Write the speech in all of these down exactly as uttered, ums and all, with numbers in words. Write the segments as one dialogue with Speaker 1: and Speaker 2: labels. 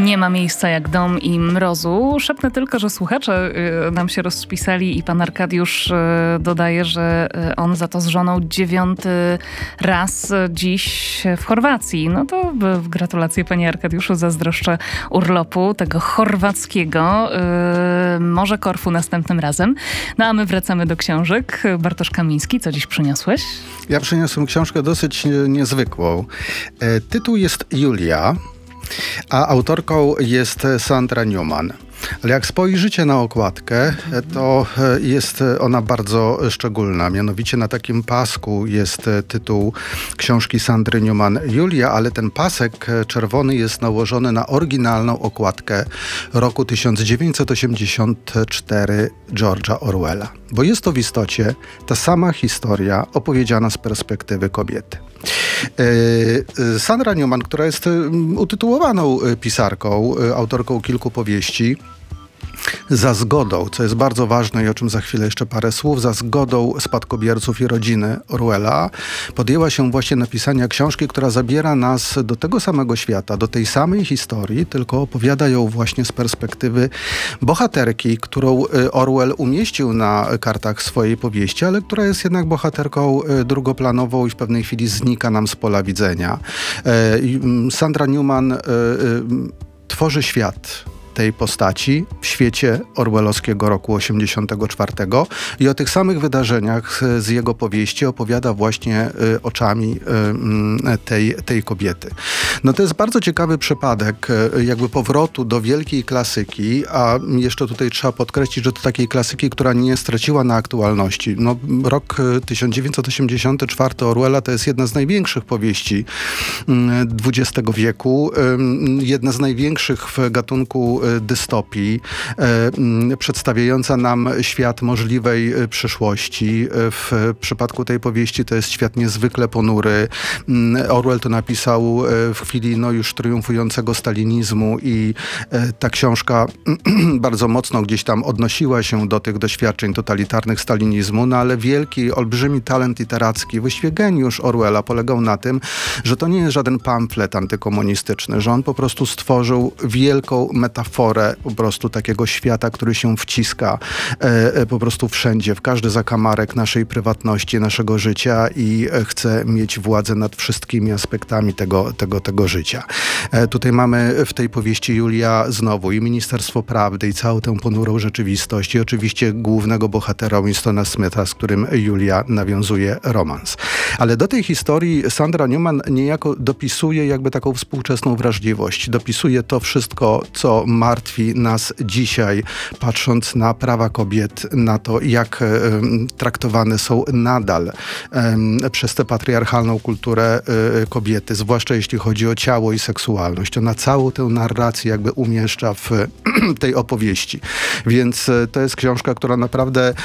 Speaker 1: Nie ma miejsca jak dom i mrozu. Szepnę tylko, że słuchacze y, nam się rozpisali i pan Arkadiusz y, dodaje, że y, on za to z żoną dziewiąty raz y, dziś w Chorwacji. No to y, gratulacje, panie Arkadiuszu, zazdroszczę urlopu tego chorwackiego. Y, może Korfu następnym razem. No a my wracamy do książek. Bartosz Kamiński, co dziś przyniosłeś?
Speaker 2: Ja przyniosłem książkę dosyć niezwykłą. E, tytuł jest Julia, a autorką jest Sandra Newman. Ale jak spojrzycie na okładkę, to jest ona bardzo szczególna. Mianowicie na takim pasku jest tytuł książki Sandry Newman Julia, ale ten pasek czerwony jest nałożony na oryginalną okładkę roku tysiąc dziewięćset osiemdziesiąt cztery George'a Orwella. Bo jest to w istocie ta sama historia opowiedziana z perspektywy kobiety. Sandra Newman, która jest utytułowaną pisarką, autorką kilku powieści, za zgodą, co jest bardzo ważne i o czym za chwilę jeszcze parę słów, za zgodą spadkobierców i rodziny Orwella podjęła się właśnie napisania książki, która zabiera nas do tego samego świata, do tej samej historii, tylko opowiada ją właśnie z perspektywy bohaterki, którą Orwell umieścił na kartach swojej powieści, ale która jest jednak bohaterką drugoplanową i w pewnej chwili znika nam z pola widzenia. Sandra Newman tworzy świat tej postaci w świecie orwellowskiego roku osiemdziesiątego czwartego i o tych samych wydarzeniach z jego powieści opowiada właśnie y, oczami y, tej, tej kobiety. No to jest bardzo ciekawy przypadek y, jakby powrotu do wielkiej klasyki, a jeszcze tutaj trzeba podkreślić, że to takiej klasyki, która nie straciła na aktualności. No, rok tysiąc dziewięćset osiemdziesiąty czwarty Orwella to jest jedna z największych powieści y, dwudziestego wieku, y, jedna z największych w gatunku dystopii, e, przedstawiająca nam świat możliwej przyszłości. W przypadku tej powieści to jest świat niezwykle ponury. Orwell to napisał w chwili no, już triumfującego stalinizmu i e, ta książka bardzo mocno gdzieś tam odnosiła się do tych doświadczeń totalitarnych stalinizmu, no ale wielki, olbrzymi talent literacki, właściwie geniusz Orwella polegał na tym, że to nie jest żaden pamflet antykomunistyczny, że on po prostu stworzył wielką metaforę po prostu takiego świata, który się wciska e, po prostu wszędzie, w każdy zakamarek naszej prywatności, naszego życia i e, chce mieć władzę nad wszystkimi aspektami tego, tego, tego życia. E, tutaj mamy w tej powieści Julia znowu i Ministerstwo Prawdy i całą tę ponurą rzeczywistość i oczywiście głównego bohatera Winstona Smitha, z którym Julia nawiązuje romans. Ale do tej historii Sandra Newman niejako dopisuje jakby taką współczesną wrażliwość. Dopisuje to wszystko, co martwi nas dzisiaj, patrząc na prawa kobiet, na to, jak e, traktowane są nadal e, przez tę patriarchalną kulturę e, kobiety, zwłaszcza jeśli chodzi o ciało i seksualność. Ona całą tę narrację jakby umieszcza w tej opowieści. Więc e, to jest książka, która naprawdę e,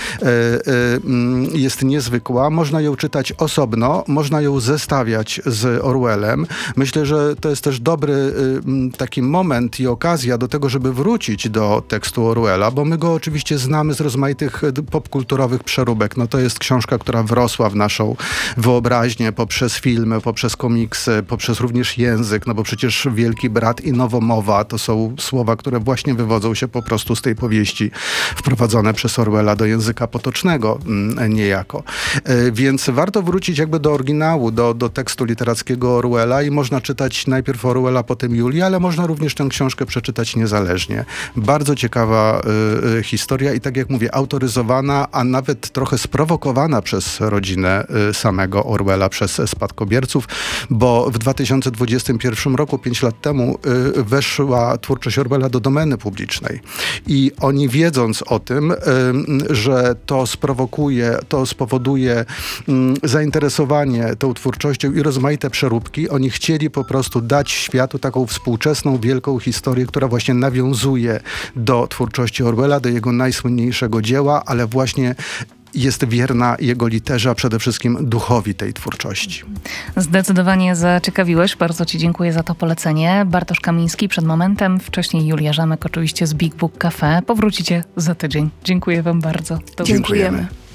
Speaker 2: e, jest niezwykła. Można ją czytać osobno, można ją zestawiać z Orwellem. Myślę, że to jest też dobry e, taki moment i okazja do tego, żeby wrócić do tekstu Orwella, bo my go oczywiście znamy z rozmaitych popkulturowych przeróbek. No to jest książka, która wrosła w naszą wyobraźnię poprzez filmy, poprzez komiksy, poprzez również język, no bo przecież Wielki Brat i Nowomowa to są słowa, które właśnie wywodzą się po prostu z tej powieści wprowadzone przez Orwella do języka potocznego niejako. Więc warto wrócić jakby do oryginału, do, do tekstu literackiego Orwella i można czytać najpierw Orwella, potem Julię, ale można również tę książkę przeczytać niezależnie. Bardzo ciekawa y, y, historia i tak jak mówię, autoryzowana, a nawet trochę sprowokowana przez rodzinę y, samego Orwella, przez spadkobierców, bo w dwa tysiące dwudziestym pierwszym roku, pięć lat temu, y, weszła twórczość Orwella do domeny publicznej. I oni wiedząc o tym, y, że to sprowokuje, to spowoduje y, zainteresowanie tą twórczością i rozmaite przeróbki, oni chcieli po prostu dać światu taką współczesną, wielką historię, która właśnie nawiązuje do twórczości Orwella, do jego najsłynniejszego dzieła, ale właśnie jest wierna jego literze, a przede wszystkim duchowi tej twórczości.
Speaker 1: Zdecydowanie zaciekawiłeś. Bardzo ci dziękuję za to polecenie. Bartosz Kamiński przed momentem, wcześniej Julia Rzemek oczywiście z Big Book Cafe. Powrócicie za tydzień. Dziękuję wam bardzo.
Speaker 2: Do Dziękujemy.